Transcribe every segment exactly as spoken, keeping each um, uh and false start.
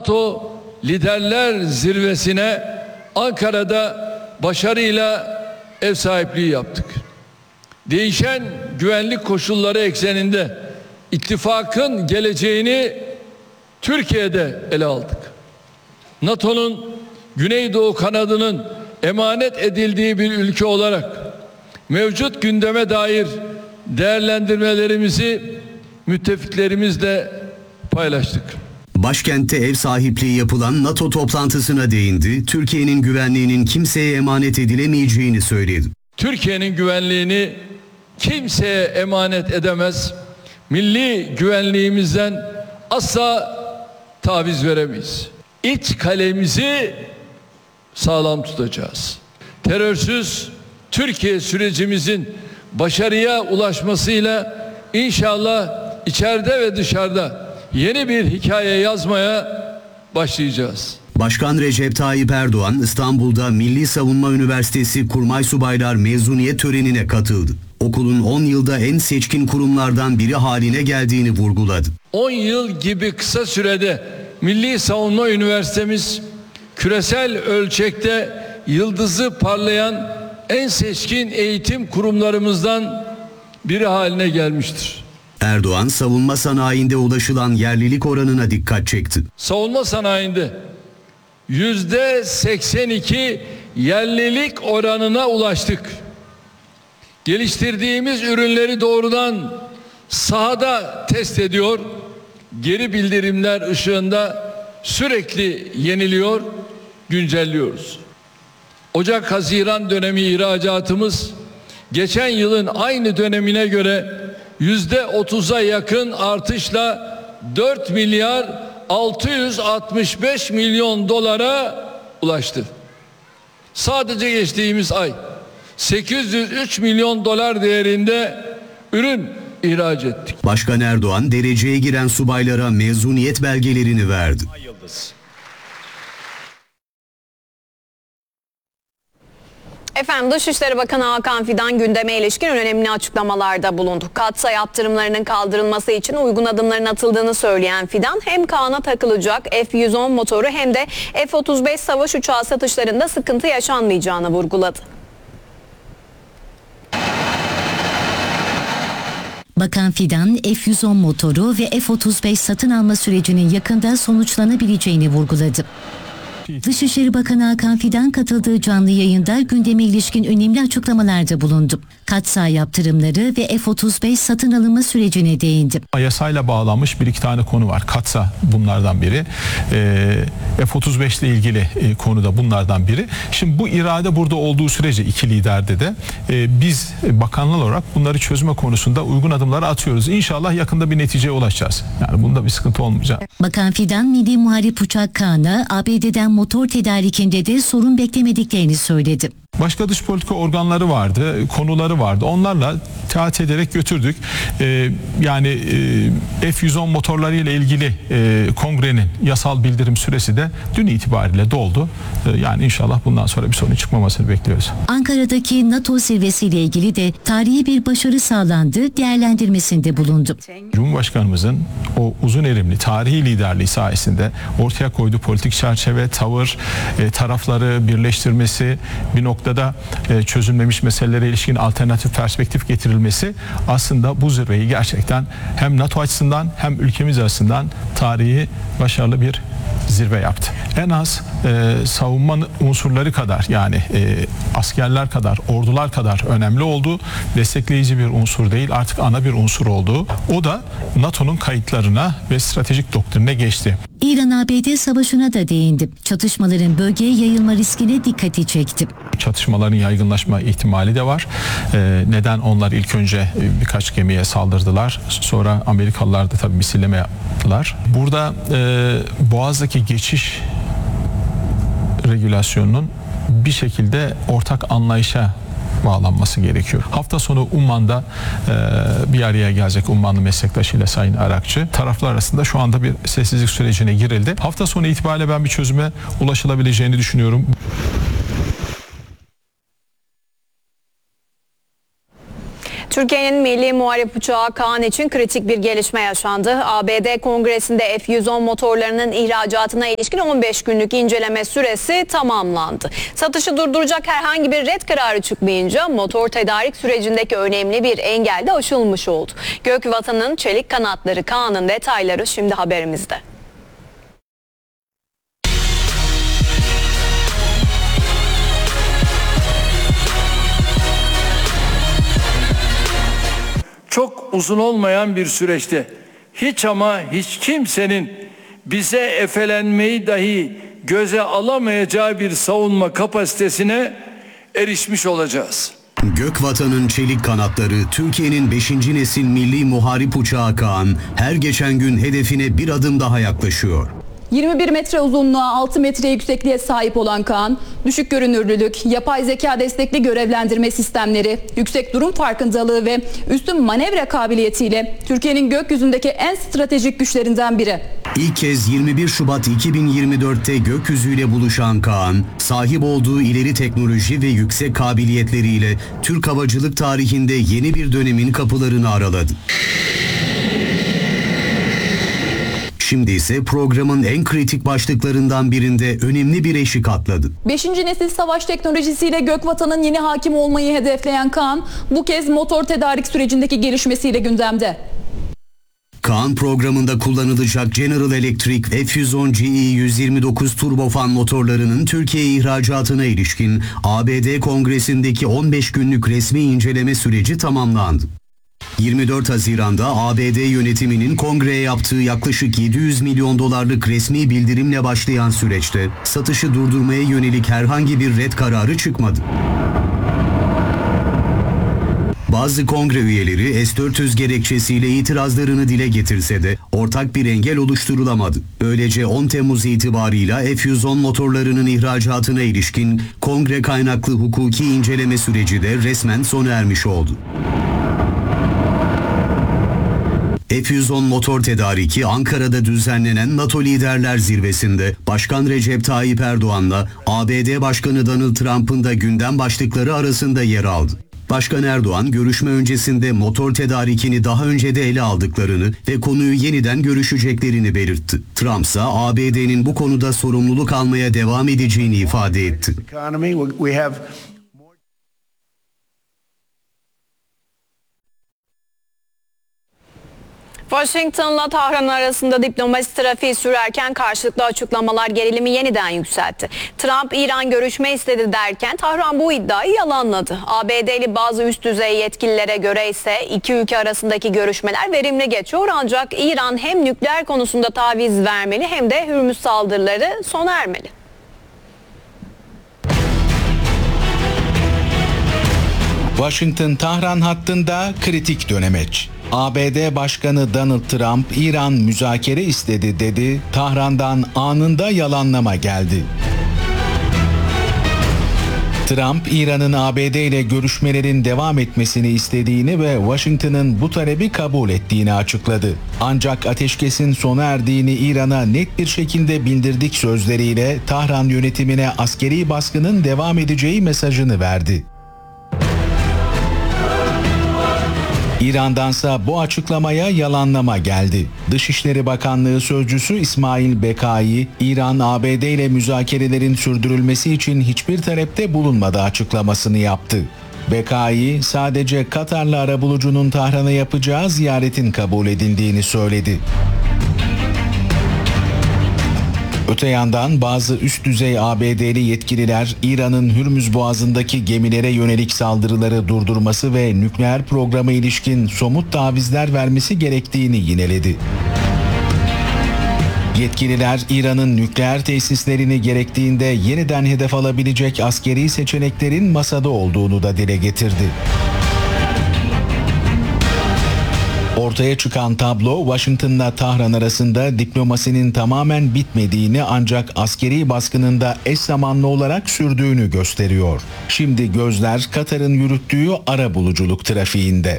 NATO Liderler Zirvesi'ne Ankara'da başarıyla ev sahipliği yaptık. Değişen güvenlik koşulları ekseninde ittifakın geleceğini Türkiye'de ele aldık. NATO'nun Güneydoğu kanadının emanet edildiği bir ülke olarak mevcut gündeme dair değerlendirmelerimizi müttefiklerimizle paylaştık. Başkentte ev sahipliği yapılan NATO toplantısına değindi. Türkiye'nin güvenliğinin kimseye emanet edilemeyeceğini söyledi. Türkiye'nin güvenliğini kimseye emanet edemez. Milli güvenliğimizden asla taviz veremeyiz. İç kalemizi sağlam tutacağız. Terörsüz Türkiye sürecimizin başarıya ulaşmasıyla inşallah içeride ve dışarıda yeni bir hikaye yazmaya başlayacağız. Başkan Recep Tayyip Erdoğan İstanbul'da Milli Savunma Üniversitesi Kurmay Subaylar mezuniyet törenine katıldı. Okulun on yılda en seçkin kurumlardan biri haline geldiğini vurguladı. on yıl gibi kısa sürede Milli Savunma Üniversitemiz küresel ölçekte yıldızı parlayan en seçkin eğitim kurumlarımızdan biri haline gelmiştir. Erdoğan savunma sanayinde ulaşılan yerlilik oranına dikkat çekti. Savunma sanayinde yüzde seksen iki yerlilik oranına ulaştık. Geliştirdiğimiz ürünleri doğrudan sahada test ediyor, geri bildirimler ışığında sürekli yeniliyor, güncelliyoruz. Ocak-Haziran dönemi ihracatımız geçen yılın aynı dönemine göre yüzde otuza yakın artışla dört milyar altı yüz altmış beş milyon dolara ulaştı. Sadece geçtiğimiz ay sekiz yüz üç milyon dolar değerinde ürün ihraç ettik. Başkan Erdoğan dereceye giren subaylara mezuniyet belgelerini verdi. Efendim Dışişleri Bakanı Hakan Fidan gündeme ilişkin önemli açıklamalarda bulundu. Katsayı yaptırımlarının kaldırılması için uygun adımların atıldığını söyleyen Fidan hem Kaan'a takılacak F yüz on motoru hem de F otuz beş savaş uçağı satışlarında sıkıntı yaşanmayacağını vurguladı. Bakan Fidan F yüz on motoru ve F otuz beş satın alma sürecinin yakında sonuçlanabileceğini vurguladı. Dışişleri Bakanı Hakan Fidan katıldığı canlı yayında gündeme ilişkin önemli açıklamalarda bulundu. Katsayı yaptırımları ve F otuz beş satın alınma sürecine değindi. Yasayla bağlanmış bir iki tane konu var. Katsa bunlardan biri. E, F otuz beş ile ilgili e, konu da bunlardan biri. Şimdi bu irade burada olduğu sürece iki liderde de e, biz bakanlar olarak bunları çözme konusunda uygun adımları atıyoruz. İnşallah yakında bir neticeye ulaşacağız. Yani bunda bir sıkıntı olmayacak. Bakan Fidan Milli Muharip Uçak Kaan'a A B D'den motor tedarikinde de sorun beklemediklerini söyledi. Başka dış politika organları vardı, konuları vardı. Onlarla teat ederek götürdük. Ee, yani e, F yüz on motorları ile ilgili e, kongrenin yasal bildirim süresi de dün itibariyle doldu. Ee, yani inşallah bundan sonra bir sorun çıkmamasını bekliyoruz. Ankara'daki NATO zirvesiyle ilgili de tarihi bir başarı sağlandı değerlendirmesinde bulundu. Cumhurbaşkanımızın o uzun erimli tarihi liderliği sayesinde ortaya koyduğu politik çerçeve, tavır, e, tarafları birleştirmesi, bir nokta da çözülmemiş meselelere ilişkin alternatif perspektif getirilmesi aslında bu zirveyi gerçekten hem NATO açısından hem ülkemiz açısından tarihi başarılı bir zirve yaptı. En az e, savunma unsurları kadar yani e, askerler kadar, ordular kadar önemli oldu. Destekleyici bir unsur değil, artık ana bir unsur oldu. O da NATO'nun kayıtlarına ve stratejik doktrine geçti. İran-A B D savaşına da değindi. Çatışmaların bölgeye yayılma riskine dikkati çekti. Çatışmaların yaygınlaşma ihtimali de var. Ee, neden onlar ilk önce birkaç gemiye saldırdılar. Sonra Amerikalılar da tabii misilleme yaptılar. Burada e, Boğaz'daki geçiş regülasyonunun bir şekilde ortak anlayışa bağlanması gerekiyor. Hafta sonu Umman'da e, bir araya gelecek Ummanlı meslektaşıyla Sayın Arakçı. Taraflar arasında şu anda bir sessizlik sürecine girildi. Hafta sonu itibariyle ben bir çözüme ulaşılabileceğini düşünüyorum. Türkiye'nin milli muharip uçağı Kaan için kritik bir gelişme yaşandı. A B D Kongresi'nde F yüz on motorlarının ihracatına ilişkin on beş günlük inceleme süresi tamamlandı. Satışı durduracak herhangi bir ret kararı çıkmayınca motor tedarik sürecindeki önemli bir engel de aşılmış oldu. Gökvatan'ın çelik kanatları Kaan'ın detayları şimdi haberimizde. Çok uzun olmayan bir süreçte hiç ama hiç kimsenin bize efelenmeyi dahi göze alamayacağı bir savunma kapasitesine erişmiş olacağız. Gökvatan'ın çelik kanatları Türkiye'nin beşinci nesil milli muharip uçağı Kaan her geçen gün hedefine bir adım daha yaklaşıyor. yirmi bir metre uzunluğa, altı metre yüksekliğe sahip olan Kaan, düşük görünürlülük, yapay zeka destekli görevlendirme sistemleri, yüksek durum farkındalığı ve üstün manevra kabiliyetiyle Türkiye'nin gökyüzündeki en stratejik güçlerinden biri. İlk kez yirmi bir Şubat iki bin yirmi dörtte gökyüzüyle buluşan Kaan, sahip olduğu ileri teknoloji ve yüksek kabiliyetleriyle Türk havacılık tarihinde yeni bir dönemin kapılarını araladı. Şimdi ise programın en kritik başlıklarından birinde önemli bir eşik atladı. beşinci nesil savaş teknolojisiyle Gökvatan'ın yeni hakim olmayı hedefleyen Kaan, bu kez motor tedarik sürecindeki gelişmesiyle gündemde. Kaan programında kullanılacak General Electric F yüz on G E yüz yirmi dokuz turbofan motorlarının Türkiye ihracatına ilişkin A B D Kongresi'ndeki on beş günlük resmi inceleme süreci tamamlandı. yirmi dört Haziran'da A B D yönetiminin kongreye yaptığı yaklaşık yedi yüz milyon dolarlık resmi bildirimle başlayan süreçte satışı durdurmaya yönelik herhangi bir ret kararı çıkmadı. Bazı kongre üyeleri S dört yüz gerekçesiyle itirazlarını dile getirse de ortak bir engel oluşturulamadı. Böylece on Temmuz itibarıyla F yüz on motorlarının ihracatına ilişkin kongre kaynaklı hukuki inceleme süreci de resmen sona ermiş oldu. F yüz on motor tedariki Ankara'da düzenlenen NATO Liderler Zirvesi'nde Başkan Recep Tayyip Erdoğan'la A B D Başkanı Donald Trump'ın da gündem başlıkları arasında yer aldı. Başkan Erdoğan görüşme öncesinde motor tedarikini daha önce de ele aldıklarını ve konuyu yeniden görüşeceklerini belirtti. Trump ise A B D'nin bu konuda sorumluluk almaya devam edeceğini ifade etti. Washington'la Tahran arasında diplomasi trafiği sürerken karşılıklı açıklamalar gerilimi yeniden yükseltti. Trump İran görüşme istedi derken Tahran bu iddiayı yalanladı. A B D'li bazı üst düzey yetkililere göre ise iki ülke arasındaki görüşmeler verimli geçiyor ancak İran hem nükleer konusunda taviz vermeli hem de Hürmüz saldırıları sona ermeli. Washington-Tahran hattında kritik dönemeç. A B D Başkanı Donald Trump, İran müzakere istedi dedi, Tahran'dan anında yalanlama geldi. Trump, İran'ın A B D ile görüşmelerin devam etmesini istediğini ve Washington'ın bu talebi kabul ettiğini açıkladı. Ancak ateşkesin sona erdiğini İran'a net bir şekilde bildirdik sözleriyle Tahran yönetimine askeri baskının devam edeceği mesajını verdi. İran'dansa bu açıklamaya yalanlama geldi. Dışişleri Bakanlığı Sözcüsü İsmail Bekai, İran A B D ile müzakerelerin sürdürülmesi için hiçbir talepte bulunmadığı açıklamasını yaptı. Bekai, sadece Katarlı arabulucunun Tahran'a yapacağı ziyaretin kabul edildiğini söyledi. Öte yandan bazı üst düzey A B D'li yetkililer İran'ın Hürmüz Boğazı'ndaki gemilere yönelik saldırıları durdurması ve nükleer programa ilişkin somut tavizler vermesi gerektiğini yineledi. Yetkililer İran'ın nükleer tesislerini gerektiğinde yeniden hedef alabilecek askeri seçeneklerin masada olduğunu da dile getirdi. Ortaya çıkan tablo Washington'la Tahran arasında diplomasinin tamamen bitmediğini ancak askeri baskının da eş zamanlı olarak sürdüğünü gösteriyor. Şimdi gözler Katar'ın yürüttüğü arabuluculuk trafiğinde.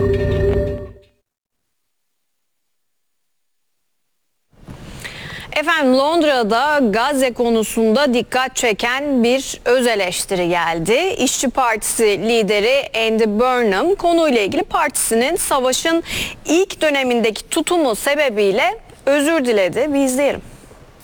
Efendim Efendim Londra'da Gazze konusunda dikkat çeken bir öz eleştiri geldi. İşçi Partisi lideri Andy Burnham konuyla ilgili partisinin savaşın ilk dönemindeki tutumu sebebiyle özür diledi. Bir izleyelim.